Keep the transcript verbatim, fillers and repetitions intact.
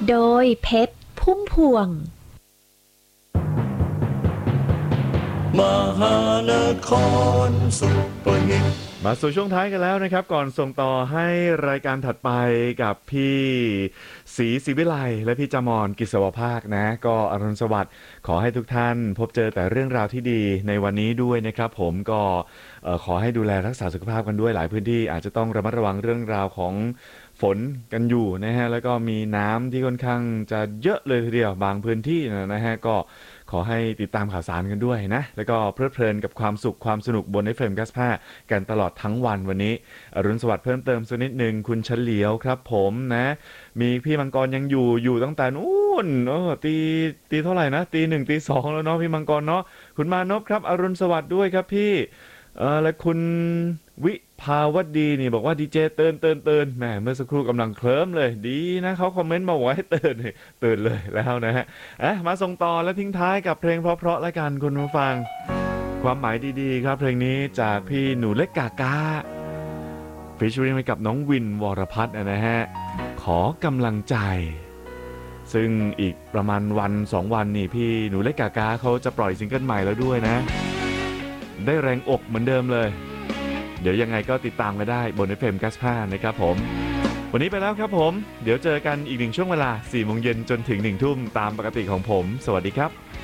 โดยเพชรพุ่มพวงมหานครสุปนิตมาสู่ช่วงท้ายกันแล้วนะครับก่อนส่งต่อให้รายการถัดไปกับพี่ศรีศิวิไลและพี่จามอนกิษวภาคนะก็อรุณสวัสดิ์ขอให้ทุกท่านพบเจอแต่เรื่องราวที่ดีในวันนี้ด้วยนะครับผมก็ขอให้ดูแลรักษาสุขภาพกันด้วยหลายพื้นที่อาจจะต้องระมัดระวังเรื่องราวของฝนกันอยู่นะฮะแล้วก็มีน้ำที่ค่อนข้างจะเยอะเลยทีเดียวบางพื้นที่นะฮะก็ขอให้ติดตามข่าวสารกันด้วยนะแล้วก็เพลิดเพลินกับความสุขความสนุกบน เอฟ เอ็ม เก้าสิบห้ากันตลอดทั้งวันวันนี้อรุณสวัสดิ์เพิ่มเติมสักนิดนึงคุณเฉลียวครับผมนะมีพี่มังกรยังอยู่อยู่ตั้งแต่นู้นโอ้ตีตีเท่าไหร่นะตีหนึ่งตีสองแล้วเนาะพี่มังกรเนาะคุณมานพครับอรุณสวัสดิ์ด้วยครับพี่เออและคุณวิภาวดีนี่บอกว่าดีเจเตือนเตือนเตือนแหมเมื่อสักครู่กำลังเคลิ้มเลยดีนะเขาคอมเมนต์มาบอกให้เตือนเตือนเลยแล้วนะฮะอ่ะมาส่งต่อและทิ้งท้ายกับเพลงเพราะๆและกันคุณผู้ฟังความหมายดีๆครับเพลงนี้จากพี่หนูเล็กกากาฟีเจอริ่งไปกับน้องวินวรพัฒน์นะฮะขอกำลังใจซึ่งอีกประมาณวันสองวันนี่พี่หนูเล็กกากาเขาจะปล่อยซิงเกิลใหม่แล้วด้วยนะได้แรงอกเหมือนเดิมเลยเดี๋ยวยังไงก็ติดตามกันได้บน เอฟ เอ็ม เก้าสิบห้านะครับผมวันนี้ไปแล้วครับผมเดี๋ยวเจอกันอีกหนึ่งช่วงเวลาสี่โมงเย็นจนถึงหนึ่งทุ่มตามปกติของผมสวัสดีครับ